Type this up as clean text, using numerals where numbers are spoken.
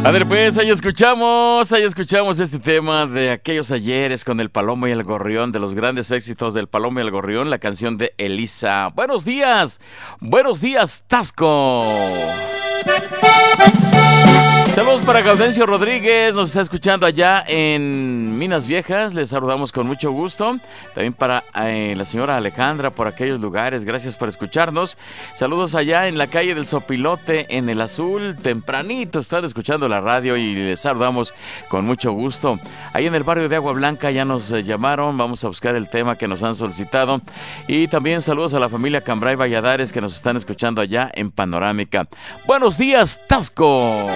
A ver, pues ahí escuchamos este tema de aquellos ayeres con el Palomo y el Gorrión, de los grandes éxitos del Palomo y el Gorrión, la canción de Elisa. Buenos días, Tasco. Saludos para Gaudencio Rodríguez, nos está escuchando allá en Minas Viejas, les saludamos con mucho gusto. También para la señora Alejandra por aquellos lugares, gracias por escucharnos. Saludos allá en la calle del Sopilote, en el Azul, tempranito están escuchando la radio y les saludamos con mucho gusto. Ahí en el barrio de Agua Blanca ya nos llamaron, vamos a buscar el tema que nos han solicitado. Y también saludos a la familia Cambray Valladares que nos están escuchando allá en Panorámica. Buenos días, Tasco.